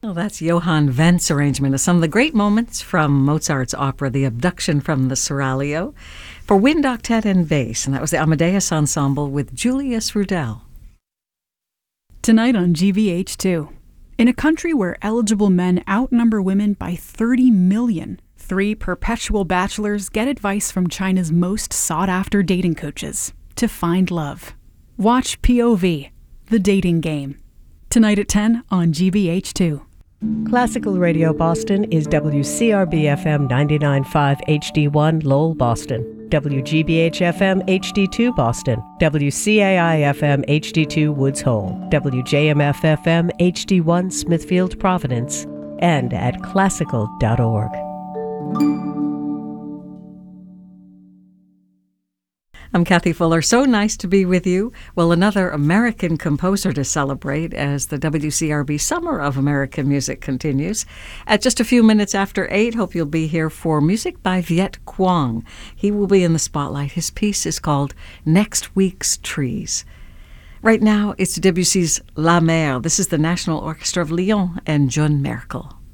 Well, that's Johann Wendt's arrangement of some of the great moments from Mozart's opera, The Abduction from the Seraglio, for wind octet and bass, and that was the Amadeus Ensemble with Julius Rudel. Tonight on GBH2. In a country where eligible men outnumber women by 30 million, 3 perpetual bachelors get advice from China's most sought-after dating coaches to find love. Watch POV, The Dating Game. Tonight at 10 on GBH2. Classical Radio Boston is WCRB-FM 99.5 HD1 Lowell, Boston, WGBH-FM HD2 Boston, WCAI-FM HD2 Woods Hole, WJMF-FM HD1 Smithfield, Providence, and at classical.org. I'm Kathy Fuller. So nice to be with you. Well, another American composer to celebrate as the WCRB Summer of American Music continues. At just a few minutes after 8, hope you'll be here for music by Viet Quang. He will be in the spotlight. His piece is called Next Week's Trees. Right now, it's Debussy's La Mer. This is the National Orchestra of Lyon and John Merkel.